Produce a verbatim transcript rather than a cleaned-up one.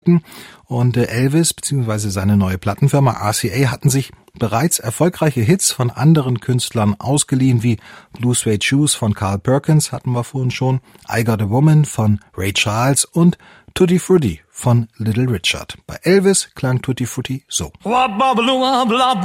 Und Elvis bzw. seine neue Plattenfirma R C A hatten sich bereits erfolgreiche Hits von anderen Künstlern ausgeliehen, wie Blue Suede Shoes von Carl Perkins, hatten wir vorhin schon, I Got a Woman von Ray Charles und Tutti Frutti von Little Richard. Bei Elvis klang Tutti Frutti so.